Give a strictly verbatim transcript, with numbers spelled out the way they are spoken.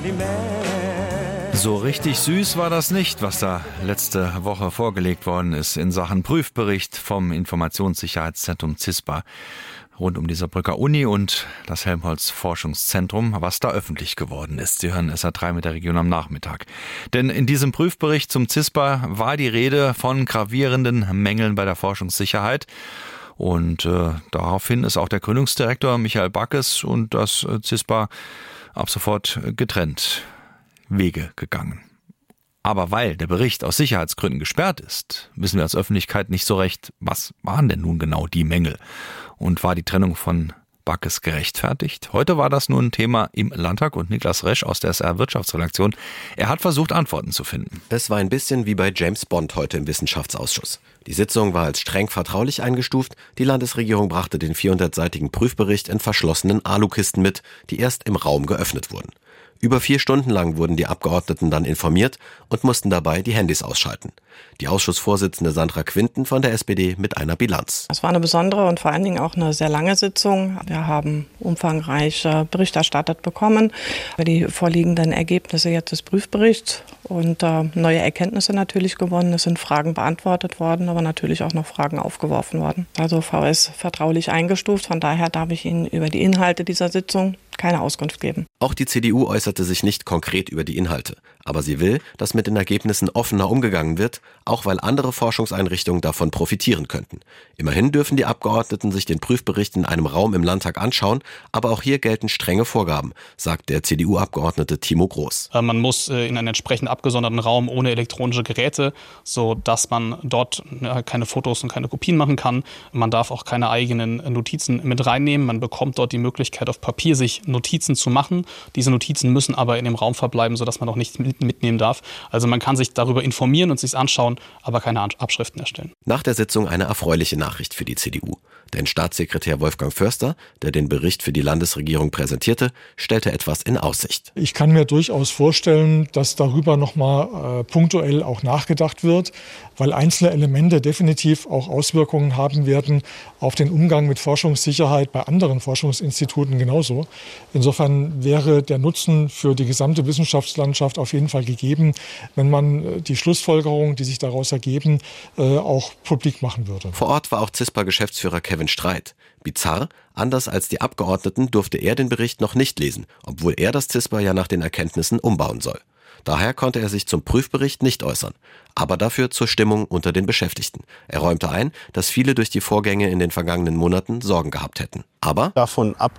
So richtig süß war das nicht, was da letzte Woche vorgelegt worden ist in Sachen Prüfbericht vom Informationssicherheitszentrum CISPA rund um die Saarbrücker Uni und das Helmholtz-Forschungszentrum, was da öffentlich geworden ist. Sie hören S R drei mit der Region am Nachmittag. Denn in diesem Prüfbericht zum CISPA war die Rede von gravierenden Mängeln bei der Forschungssicherheit. Und äh, daraufhin ist auch der Gründungsdirektor Michael Backes und das äh, CISPA ab sofort getrennt Wege gegangen. Aber weil der Bericht aus Sicherheitsgründen gesperrt ist, wissen wir als Öffentlichkeit nicht so recht, was waren denn nun genau die Mängel? Und war die Trennung von Backes gerechtfertigt? Heute war das nun ein Thema im Landtag und Niklas Resch aus der S R-Wirtschaftsredaktion. Er hat versucht, Antworten zu finden. Es war ein bisschen wie bei James Bond heute im Wissenschaftsausschuss. Die Sitzung war als streng vertraulich eingestuft. Die Landesregierung brachte den vierhundertseitigen Prüfbericht in verschlossenen Alukisten mit, die erst im Raum geöffnet wurden. Über vier Stunden lang wurden die Abgeordneten dann informiert und mussten dabei die Handys ausschalten. Die Ausschussvorsitzende Sandra Quinten von der S P D mit einer Bilanz. Es war eine besondere und vor allen Dingen auch eine sehr lange Sitzung. Wir haben umfangreiche Bericht erstattet bekommen über die vorliegenden Ergebnisse jetzt des Prüfberichts und äh, neue Erkenntnisse natürlich gewonnen. Es sind Fragen beantwortet worden, aber natürlich auch noch Fragen aufgeworfen worden. Also V S vertraulich eingestuft. Von daher darf ich Ihnen über die Inhalte dieser Sitzung keine Auskunft geben. Auch die C D U äußerte sich nicht konkret über die Inhalte. Aber sie will, dass mit den Ergebnissen offener umgegangen wird, auch weil andere Forschungseinrichtungen davon profitieren könnten. Immerhin dürfen die Abgeordneten sich den Prüfbericht in einem Raum im Landtag anschauen, aber auch hier gelten strenge Vorgaben, sagt der C D U-Abgeordnete Timo Groß. Man muss in einen entsprechend abgesonderten Raum ohne elektronische Geräte, sodass man dort keine Fotos und keine Kopien machen kann. Man darf auch keine eigenen Notizen mit reinnehmen. Man bekommt dort die Möglichkeit, auf Papier sich Notizen zu machen. Diese Notizen müssen aber in dem Raum verbleiben, sodass man auch nichts mitnehmen darf. Also man kann sich darüber informieren und sich anschauen, aber keine Abschriften erstellen. Nach der Sitzung eine erfreuliche Nachricht für die C D U. Denn Staatssekretär Wolfgang Förster, der den Bericht für die Landesregierung präsentierte, stellte etwas in Aussicht. Ich kann mir durchaus vorstellen, dass darüber nochmal äh, punktuell auch nachgedacht wird, weil einzelne Elemente definitiv auch Auswirkungen haben werden auf den Umgang mit Forschungssicherheit bei anderen Forschungsinstituten genauso. Insofern wäre der Nutzen für die gesamte Wissenschaftslandschaft auf jeden Fall gegeben, wenn man die Schlussfolgerungen, die sich daraus ergeben, äh, auch publik machen würde. Vor Ort war auch CISPA-Geschäftsführer Kevin Streit. Bizarr, anders als die Abgeordneten durfte er den Bericht noch nicht lesen, obwohl er das CISPA ja nach den Erkenntnissen umbauen soll. Daher konnte er sich zum Prüfbericht nicht äußern, aber dafür zur Stimmung unter den Beschäftigten. Er räumte ein, dass viele durch die Vorgänge in den vergangenen Monaten Sorgen gehabt hätten. Aber davon ab